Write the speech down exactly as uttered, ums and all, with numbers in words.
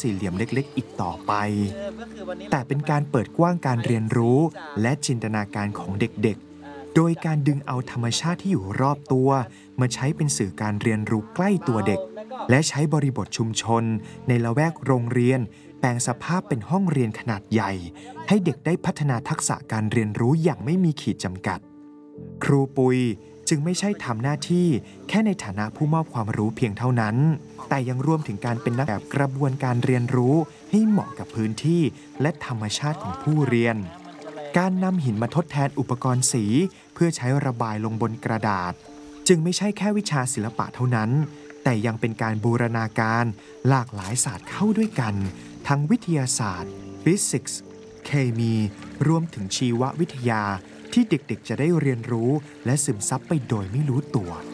สี่เหลี่ยมเล็กๆอีกต่อไปแต่เป็นการเปิดกว้างการเรียนรู้และจินตนาการของเด็กๆโดยการดึงเอาธรรมชาติที่อยู่รอบตัวมาใช้เป็นสื่อการเรียนรู้ใกล้ตัวเด็กและใช้บริบทชุมชนในละแวกโรงเรียนแปลงสภาพเป็นห้องเรียนขนาดใหญ่ให้เด็กได้พัฒนาทักษะการเรียนรู้อย่างไม่มีขีดจำกัดครูปุยจึงไม่ใช่ทำหน้าที่แค่ในฐานะผู้มอบความรู้เพียงเท่านั้นแต่ยังรวมถึงการเป็นนักแบบกระบวนการเรียนรู้ให้เหมาะกับพื้นที่และธรรมชาติของผู้เรียนการนำหินมาทดแทนอุปกรณ์สีเพื่อใช้ระบายลงบนกระดาษจึงไม่ใช่แค่วิชาศิลปะเท่านั้นแต่ยังเป็นการบูรณาการหลากหลายศาสตร์เข้าด้วยกันทั้งวิทยาศาสตร์ฟิสิกส์เคมีรวมถึงชีววิทยาที่เด็กๆจะได้เรียนรู้และซึมซับไปโดยไม่รู้ตัว